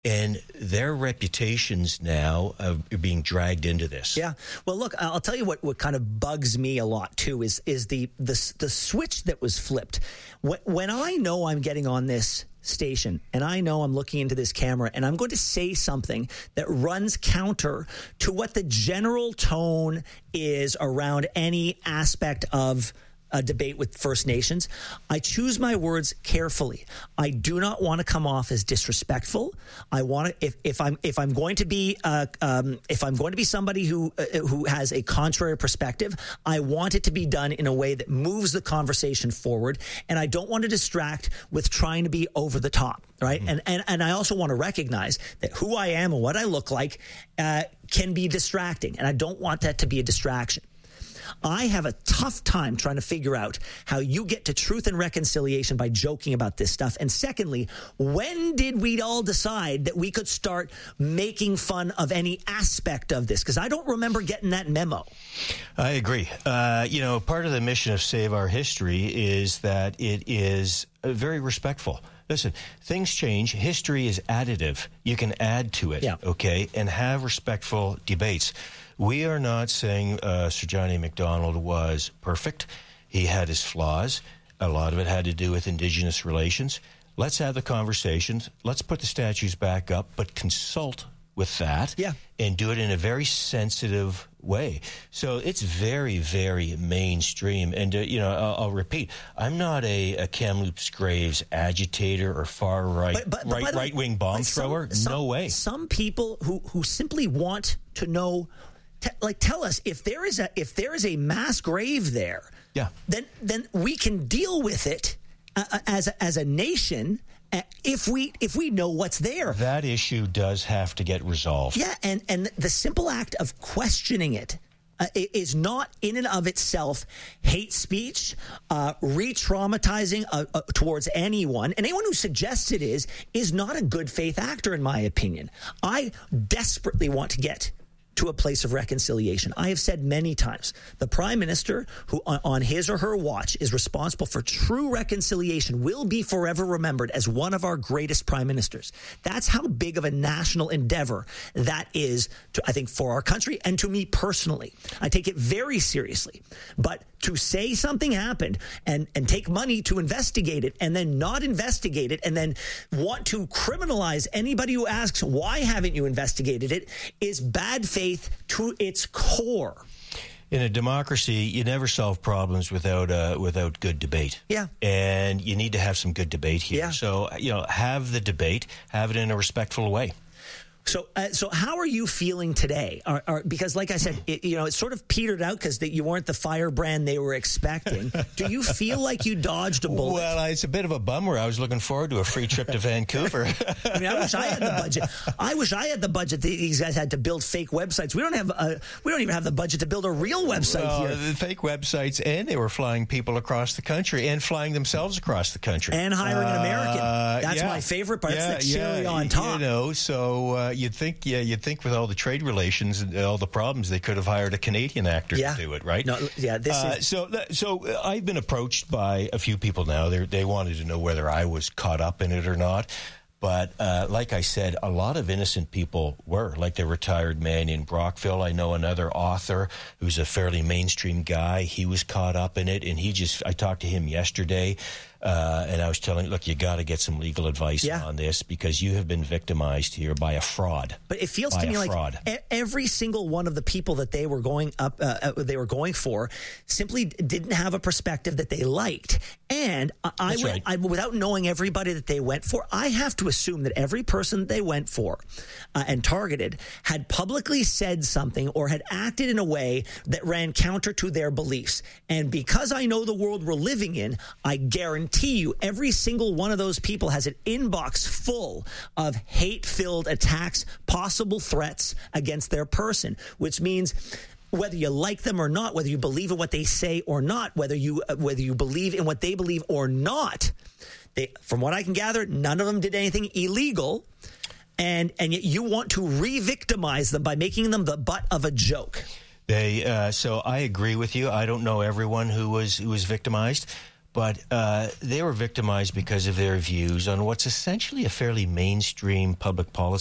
And their reputations now are being dragged into this. Yeah. Well, look, I'll tell you what kind of bugs me a lot, too, is the switch that was flipped. When I know I'm getting on this station and I know I'm looking into this camera and I'm going to say something that runs counter to what the general tone is around any aspect of a debate with First Nations, I choose my words carefully. I do not want to come off as disrespectful. I want to, if I'm going to be somebody who has a contrary perspective, I want it to be done in a way that moves the conversation forward, and I don't want to distract with trying to be over the top, right? Mm-hmm. And I also want to recognize that who I am and what I look like can be distracting, and I don't want that to be a distraction. I have a tough time trying to figure out how you get to truth and reconciliation by joking about this stuff. And secondly, when did we all decide that we could start making fun of any aspect of this? Because I don't remember getting that memo. I agree. Part of the mission of Save Our History is that it is very respectful. Listen, things change. History is additive. You can add to it, okay, and have respectful debates. We are not saying Sir John A. Macdonald was perfect. He had his flaws. A lot of it had to do with Indigenous relations. Let's have the conversations. Let's put the statues back up, but consult with that and do it in a very sensitive way. So it's very, very mainstream. And, I'll repeat, I'm not a Kamloops Graves agitator or far right-wing bomb thrower. No way. Some people who simply want to know, tell us if there is a mass grave there. Yeah. Then we can deal with it as a nation if we know what's there. That issue does have to get resolved. Yeah, and the simple act of questioning it is not in and of itself hate speech, re-traumatizing towards anyone. And anyone who suggests it is not a good faith actor, in my opinion. I desperately want to get to a place of reconciliation. I have said many times, the Prime Minister who on his or her watch is responsible for true reconciliation will be forever remembered as one of our greatest Prime Ministers. That's how big of a national endeavor that is, I think, for our country and to me personally. I take it very seriously. But to say something happened and take money to investigate it and then not investigate it and then want to criminalize anybody who asks, why haven't you investigated it, is bad faith to its core. In a democracy, you never solve problems without good debate. Yeah. And you need to have some good debate here. Yeah. So, have the debate, have it in a respectful way. So how are you feeling today? Because, like I said, it sort of petered out because you weren't the firebrand they were expecting. Do you feel like you dodged a bullet? Well, it's a bit of a bummer. I was looking forward to a free trip to Vancouver. I mean, I wish I had the budget. I wish I had the budget that these guys had to build fake websites. We don't even have the budget to build a real website here. The fake websites, and they were flying people across the country and flying themselves across the country and hiring an American. That's my favorite part. That's the cherry on top. You'd think with all the trade relations and all the problems, they could have hired a Canadian actor to do it, right? So I've been approached by a few people now. They wanted to know whether I was caught up in it or not. But like I said, a lot of innocent people were, like the retired man in Brockville. I know another author who's a fairly mainstream guy. He was caught up in it, and I talked to him yesterday. And I was telling, look, you got to get some legal advice on this because you have been victimized here by a fraud. But it feels to me like every single one of the people that they were going for simply didn't have a perspective that they liked. And I without knowing everybody that they went for, I have to assume that every person that they went for and targeted had publicly said something or had acted in a way that ran counter to their beliefs. And because I know the world we're living in, I guarantee you every single one of those people has an inbox full of hate-filled attacks, possible threats against their person, which means whether you like them or not, whether you believe in what they say or not, whether you believe in what they believe or not, from what I can gather, none of them did anything illegal, and yet you want to re-victimize them by making them the butt of a joke. So I agree with you. I don't know everyone who was victimized. but they were victimized because of their views on what's essentially a fairly mainstream public policy